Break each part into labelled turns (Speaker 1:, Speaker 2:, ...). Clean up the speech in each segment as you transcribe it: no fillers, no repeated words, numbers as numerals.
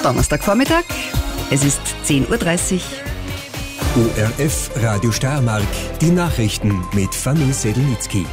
Speaker 1: Donnerstagvormittag. Es ist 10.30 Uhr.
Speaker 2: ORF Radio Steiermark, die Nachrichten mit Fanny Sedelnitzky.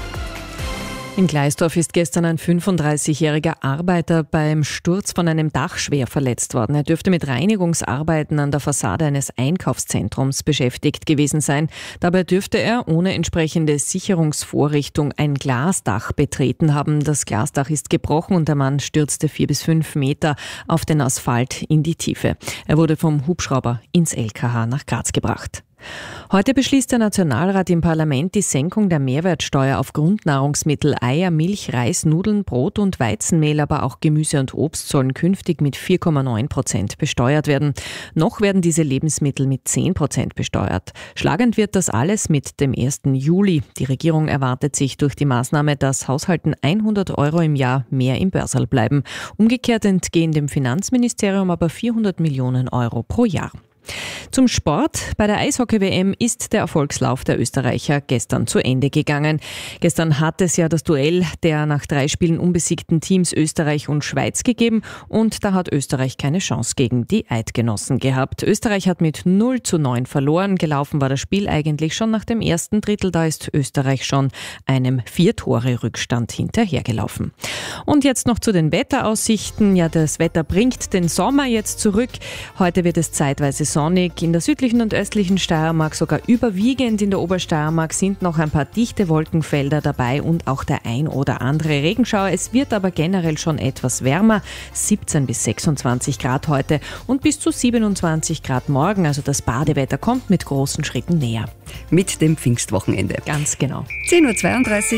Speaker 3: In Gleisdorf ist gestern ein 35-jähriger Arbeiter beim Sturz von einem Dach schwer verletzt worden. Er dürfte mit Reinigungsarbeiten an der Fassade eines Einkaufszentrums beschäftigt gewesen sein. Dabei dürfte er ohne entsprechende Sicherungsvorrichtung ein Glasdach betreten haben. Das Glasdach ist gebrochen und der Mann stürzte 4 bis 5 Meter auf den Asphalt in die Tiefe. Er wurde vom Hubschrauber ins LKH nach Graz gebracht. Heute beschließt der Nationalrat im Parlament die Senkung der Mehrwertsteuer auf Grundnahrungsmittel. Eier, Milch, Reis, Nudeln, Brot und Weizenmehl, aber auch Gemüse und Obst sollen künftig mit 4,9% besteuert werden. Noch werden diese Lebensmittel mit 10% besteuert. Schlagend wird das alles mit dem 1. Juli. Die Regierung erwartet sich durch die Maßnahme, dass Haushalten 100 € im Jahr mehr im Börserl bleiben. Umgekehrt entgehen dem Finanzministerium aber 400 Millionen € pro Jahr. Zum Sport. Bei der Eishockey-WM ist der Erfolgslauf der Österreicher gestern zu Ende gegangen. Gestern hat es ja das Duell der nach 3 Spielen unbesiegten Teams Österreich und Schweiz gegeben und da hat Österreich keine Chance gegen die Eidgenossen gehabt. Österreich hat mit 0:9 verloren. Gelaufen war das Spiel eigentlich schon nach dem ersten Drittel. Da ist Österreich schon einem 4-Tore-Rückstand hinterhergelaufen. Und jetzt noch zu den Wetteraussichten. Ja, das Wetter bringt den Sommer jetzt zurück. Heute wird es zeitweise sonnig. In der südlichen und östlichen Steiermark, sogar überwiegend in der Obersteiermark, sind noch ein paar dichte Wolkenfelder dabei und auch der ein oder andere Regenschauer. Es wird aber generell schon etwas wärmer, 17 bis 26 Grad heute und bis zu 27 Grad morgen. Also das Badewetter kommt mit großen Schritten näher.
Speaker 1: Mit dem Pfingstwochenende.
Speaker 3: Ganz genau.
Speaker 1: 10.32 Uhr.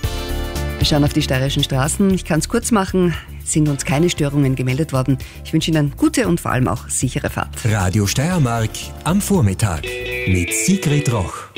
Speaker 1: Wir schauen auf die steirischen Straßen. Ich kann es kurz machen. Sind uns keine Störungen gemeldet worden. Ich wünsche Ihnen gute und vor allem auch sichere Fahrt.
Speaker 2: Radio Steiermark am Vormittag mit Sigrid Roch.